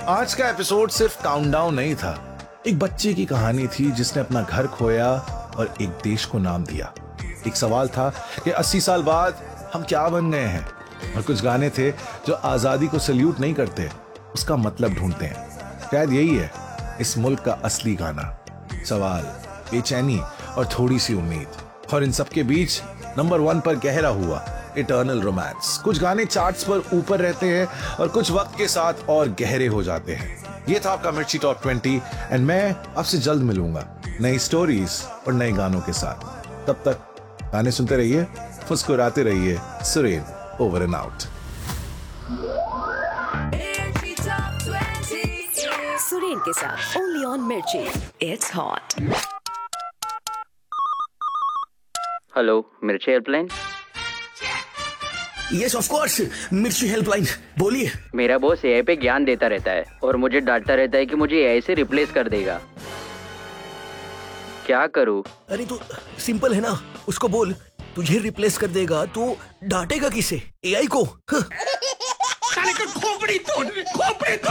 आज का एपिसोड सिर्फ काउंटडाउन नहीं था। एक बच्चे की कहानी थी जिसने अपना घर खोया और एक देश को नाम दिया। एक सवाल था कि 80 साल बाद हम क्या बन गए हैं, और कुछ गाने थे जो आजादी को सल्यूट नहीं करते, उसका मतलब ढूंढते हैं। शायद यही है इस मुल्क का असली गाना। सवाल, बेचैनी और थोड़ी सी उम्मीद, और इन सबके बीच नंबर 1 पर गहरा हुआ इटर्नल रोमांस। कुछ गाने चार्ट्स पर ऊपर रहते हैं और कुछ वक्त के साथ और गहरे हो जाते हैं। ये था आपका मिर्ची टॉप 20 एंड मैं आपसे जल्द मिलूंगा नई स्टोरीज और नए गानों के साथ। तब तक गाने सुनते रहिए, मुस्कुराते रहिए। Suren over and out. Suren के साथ ओनली ऑन मिर्ची। It's hot. हेलो, मिर्ची हेल्पलाइन। यस ऑफ कोर्स, मिर्ची हेल्पलाइन, बोलिए। मेरा बॉस एआई पे ज्ञान देता रहता है और मुझे डांटता रहता है कि मुझे एआई से रिप्लेस कर देगा। क्या करूं? अरे तो सिंपल है ना, उसको बोल तुझे रिप्लेस कर देगा तो डांटेगा किसे? एआई को?